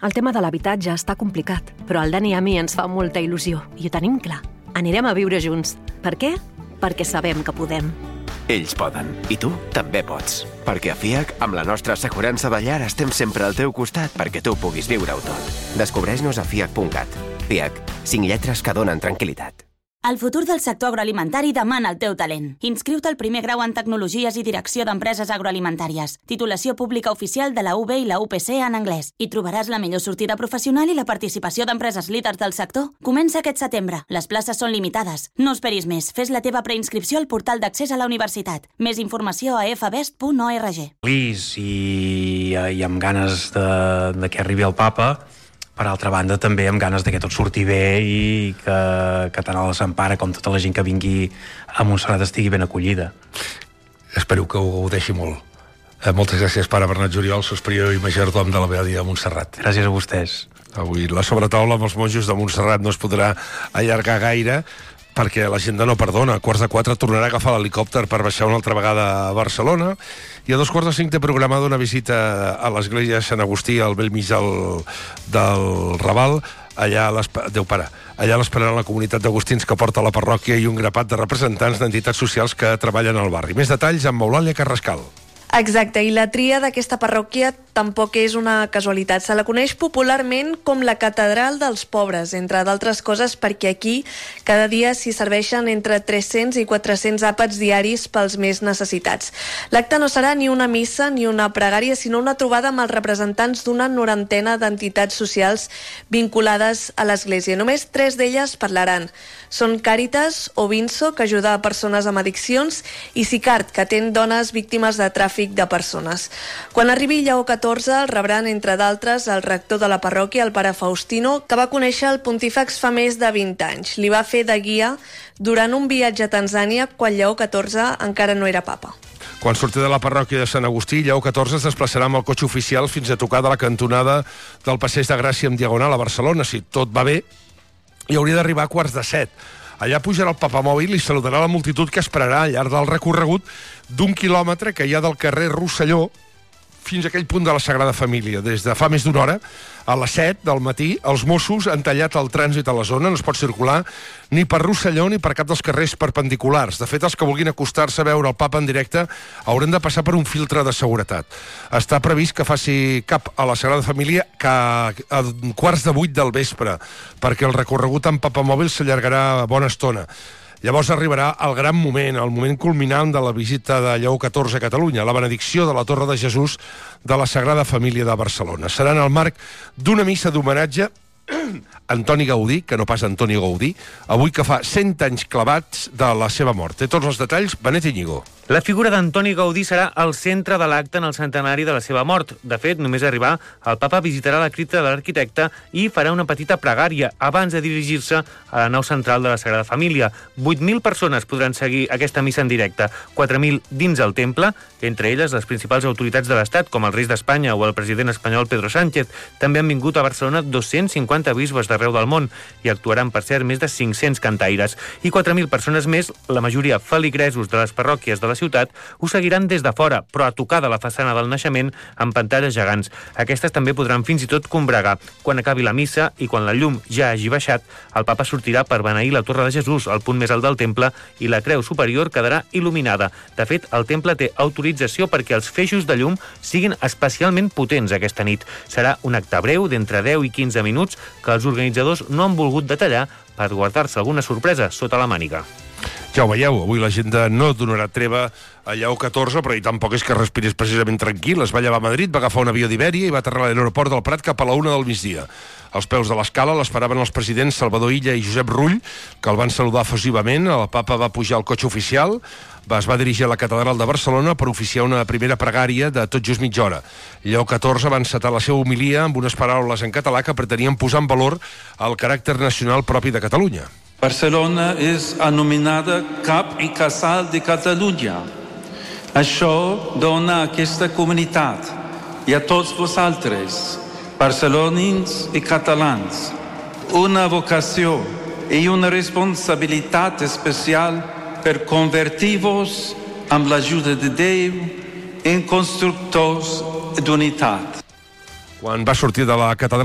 El tema de l'habitatge està complicat, però al Dani i a mi ens fa molta il·lusió i ho tenim clar. Anirem a viure junts. Per què? Perquè sabem que podem. Ells poden, i tu també pots. Perquè a FIAC, amb la nostra assegurança de llar, estem sempre al teu costat perquè tu puguis viure-ho tot. Descobreix-nos a fiac.cat. FIAC, 5 lletres que donen tranquil·litat. El futur del sector agroalimentari demana el teu talent. Inscriu-te al primer grau en Tecnologies i Direcció d'Empreses Agroalimentàries. Titulació pública oficial de la UB i la UPC en anglès. Hi trobaràs la millor sortida professional i la participació d'empreses líders del sector. Comença aquest setembre. Les places són limitades. No esperis més. Fes la teva preinscripció al portal d'accés a la universitat. Més informació a fbest.org. Feliç i amb ganes de que arribi el papa. Per altra banda, també amb ganes de que tot surti bé i que tant a la Sempara com tota la gent que vingui a Montserrat estigui ben acollida. Espero que ho gaudeixi molt. Moltes gràcies, pare Bernat Joriol, superior i majordom de la Beadia de Montserrat. Gràcies a vostès. Avui la sobretaula amb els monjos de Montserrat no es podrà allargar gaire perquè l'agenda no perdona. A 3:45 tornarà a agafar l'helicòpter per baixar una altra vegada a Barcelona i a 4:45 té programada una visita a l'església de Sant Agustí al bell mig del Raval. Allà l'esperaran la comunitat d'agustins que porta la parròquia i un grapat de representants d'entitats socials que treballen al barri. Més detalls amb Eulàlia Carrascal. Exacte, i la tria d'aquesta parròquia tampoc és una casualitat. Se la coneix popularment com la catedral dels pobres, entre d'altres coses perquè aquí cada dia s'hi serveixen entre 300 i 400 àpats diaris pels més necessitats. L'acte no serà ni una missa ni una pregària, sinó una trobada amb els representants d'una 90 d'entitats socials vinculades a l'Església. Només 3 d'elles parlaran. Són Càritas o Vinso, que ajuda a persones amb addiccions, i Sicart, que atén dones víctimes de tràfic de persones. Quan arribi Lleó XIV, el rebran, entre d'altres, el rector de la parròquia, el pare Faustino, que va conèixer el pontífex fa més de 20 anys. Li va fer de guia durant un viatge a Tanzània quan Lleó XIV encara no era papa. Quan surti de la parròquia de Sant Agustí, Lleó XIV es desplaçarà amb el cotxe oficial fins a tocar de la cantonada del Passeig de Gràcia en diagonal a Barcelona. Si tot va bé, i hauria d'arribar a 6:45. Allà pujarà el papamòbil i saludarà la multitud que esperarà al llarg del recorregut d'1 quilòmetre que hi ha del carrer Rosselló fins a aquell punt de la Sagrada Família. Des de fa més d'una hora, a les 7 del matí, els Mossos han tallat el trànsit a la zona. No es pot circular ni per Rosselló ni per cap dels carrers perpendiculars. De fet, els que vulguin acostar-se a veure el papa en directe hauran de passar per un filtre de seguretat. Està previst que faci cap a la Sagrada Família a 7:15 del vespre, perquè el recorregut amb papamòbil s'allargarà bona estona. Llavors arribarà el gran moment, el moment culminant de la visita de Lleó XIV a Catalunya, la benedicció de la Torre de Jesús de la Sagrada Família de Barcelona. Serà en el marc d'una missa d'homenatge a Antoni Gaudí, que no pas Antoni Gaudí, avui que fa 100 anys clavats de la seva mort. Té tots els detalls Benet Íñigo. La figura d'Antoni Gaudí serà al centre de l'acte en el centenari de la seva mort. De fet, només arribar, el papa visitarà la cripta de l'arquitecte i farà una petita pregària abans de dirigir-se a la nau central de la Sagrada Família. 8.000 persones podran seguir aquesta missa en directe, 4.000 dins el temple, entre elles les principals autoritats de l'Estat, com el rei d'Espanya o el president espanyol Pedro Sánchez. També han vingut a Barcelona 250 bisbes d'arreu del món i actuaran, per cert, més de 500 cantaires. I 4.000 persones més, la majoria feligresos de les parròquies de la ciutat, ho seguiran des de fora, però a tocar de la façana del naixement amb pantalles gegants. Aquestes també podran fins i tot combregar. Quan acabi la missa i quan la llum ja hagi baixat, el papa sortirà per beneir la Torre de Jesús, el punt més alt del temple, i la creu superior quedarà il·luminada. De fet, el temple té autorització perquè els feixos de llum siguin especialment potents aquesta nit. Serà un acte breu d'entre 10 i 15 minuts que els organitzadors no han volgut detallar per guardar-se alguna sorpresa sota la màniga. Ja ho veieu, avui l'agenda no donarà treva a Lleó XIV, però tampoc és que respirés precisament tranquil. Es va llevar a Madrid, va agafar un avió d'Ibèria i va aterrar a l'aeroport del Prat cap a la 1 del migdia. Als peus de l'escala l'esperaven els presidents Salvador Illa i Josep Rull, que el van saludar efusivament. El papa va pujar al cotxe oficial, es va dirigir a la catedral de Barcelona per oficiar una primera pregària de tot just mitja hora. Lleó XIV va encetar la seva homilia amb unes paraules en català que pretenien posar en valor el caràcter nacional propi de Catalunya. Barcelona és anomenada cap i casal de Catalunya. Això dona a aquesta comunitat i a tots vosaltres, barcelonins i catalans, una vocació i una responsabilitat especial per convertir-vos, amb l'ajuda de Déu, en constructors d'unitat. Quan va sortir de la catedral